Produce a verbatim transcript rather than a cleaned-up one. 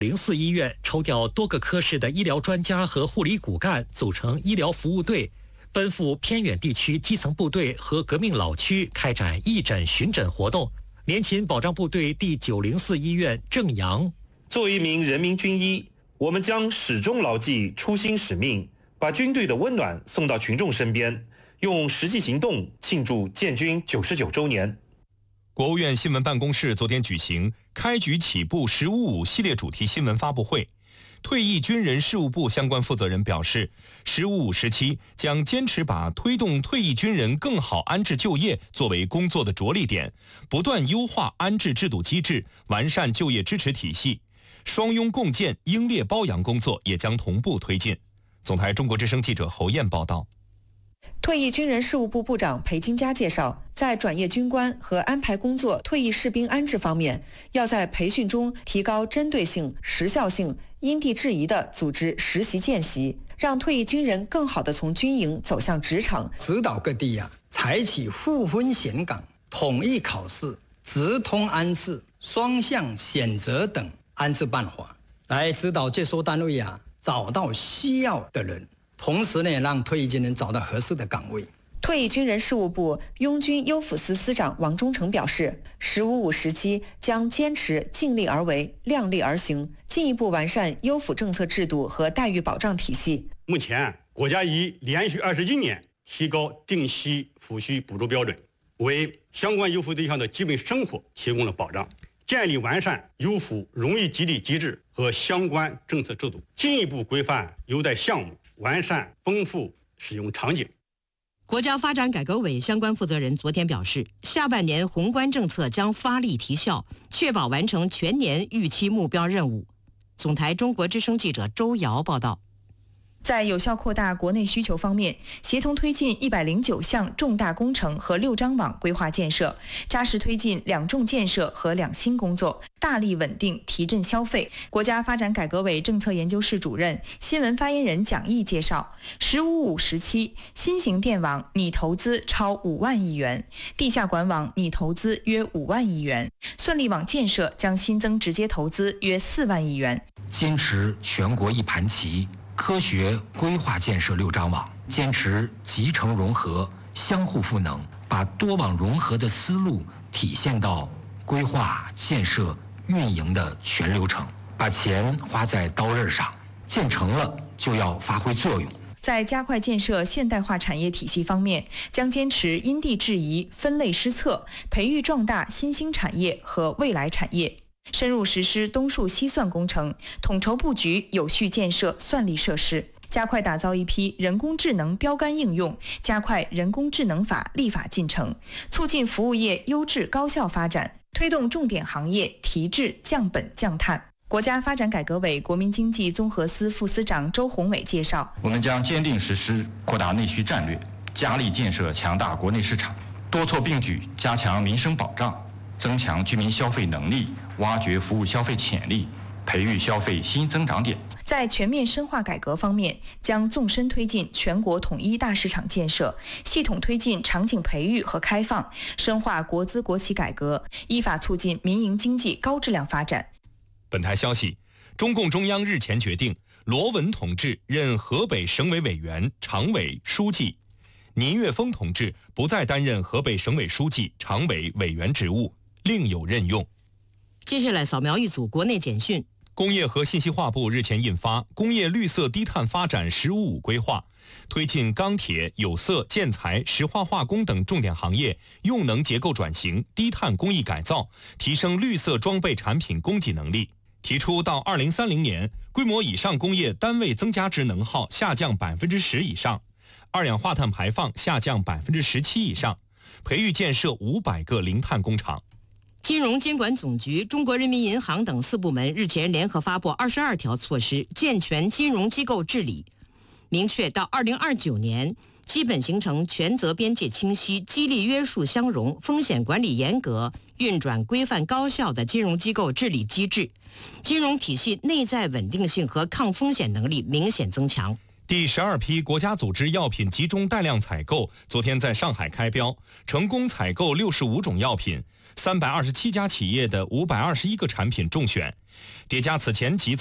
零四医院抽调多个科室的医疗专家和护理骨干，组成医疗服务队，奔赴偏远地区基层部队和革命老区开展义诊巡诊活动。联勤保障部队第九零四医院郑阳， 作为一名人民军医，我们将始终牢记初心使命，把军队的温暖送到群众身边，用实际行动庆祝建军九十九周年。 国务院新闻办公室昨天举行开局起步十五五系列主题新闻发布会，退役军人事务部相关负责人表示，十五五时期将坚持把推动退役军人更好安置就业作为工作的着力点，不断优化安置制度机制，完善就业支持体系，双拥共建、英烈褒扬工作也将同步推进。总台中国之声记者侯燕报道。 退役军人事务部部长裴金佳介绍，在转业军官和安排工作退役士兵安置方面，要在培训中提高针对性、时效性，因地制宜地组织实习见习，让退役军人更好地从军营走向职场。 指导各地啊，采取互分选岗、统一考试、直通安置、双向选择等安置办法，来指导接收单位啊找到需要的人。同时呢，让退役军人找到合适的岗位。 退役军人事务部拥军优抚司司长王忠诚表示，十五五时期将坚持尽力而为、量力而行，进一步完善优抚政策制度和待遇保障体系。 目前，国家已连续二十一年提高定期抚恤补助标准，为相关优抚对象的基本生活提供了保障，建立完善优抚荣誉激励机制和相关政策制度，进一步规范优待项目，完善丰富使用场景。 国家发展改革委相关负责人昨天表示，下半年宏观政策将发力提效，确保完成全年预期目标任务。总台中国之声记者周瑶报道。 在有效扩大国内需求方面，协同推进一百零九项重大工程和六张网规划建设，扎实推进两重建设和两新工作，大力稳定提振消费。国家发展改革委政策研究室主任、新闻发言人蒋毅介绍，十五五时期，新型电网拟投资超五万亿元，地下管网拟投资约五万亿元，算力网建设将新增直接投资约四万亿元。 坚持全国一盘棋，科学规划建设六张网，坚持集成融合、相互赋能，把多网融合的思路体现到规划、建设、运营的全流程，把钱花在刀刃上，建成了就要发挥作用。 在加快建设现代化产业体系方面，将坚持因地制宜、分类施策，培育壮大新兴产业和未来产业。深入实施东数西算工程，统筹布局有序建设算力设施，加快打造一批人工智能标杆应用，加快人工智能法立法进程，促进服务业优质高效发展，推动重点行业提质降本降碳。国家发展改革委国民经济综合司副司长周宏伟介绍， 我们将坚定实施扩大内需战略，加力建设强大国内市场，多措并举加强民生保障，增强居民消费能力，挖掘服务消费潜力，培育消费新增长点。 在全面深化改革方面，将纵深推进全国统一大市场建设，系统推进场景培育和开放，深化国资国企改革，依法促进民营经济高质量发展。 本台消息，中共中央日前决定，罗文同志任河北省委委员、常委、书记，倪岳峰同志不再担任河北省委书记、常委、委员职务，另有任用。 接下来扫描一组国内简讯。 工业和信息化部日前印发《工业绿色低碳发展“十五五”规划》，推进钢铁、有色、建材、石化化工等重点行业用能结构转型、低碳工艺改造，提升绿色装备产品供给能力。提出到二零三零年，规模以上工业单位增加值能耗下降百分之十以上，二氧化碳排放下降百分之十七以上，培育建设五百个零碳工厂。 金融监管总局、中国人民银行等四部门日前联合发布二十二条措施，健全金融机构治理，明确到二零二九年基本形成权责边界清晰、激励约束相容、风险管理严格、运转规范高效的金融机构治理机制，金融体系内在稳定性和抗风险能力明显增强。 第十二批国家组织药品集中带量采购昨天在上海开标，成功采购六十五种药品，三百二十七家企业的五百二十一个产品中选，叠加此前几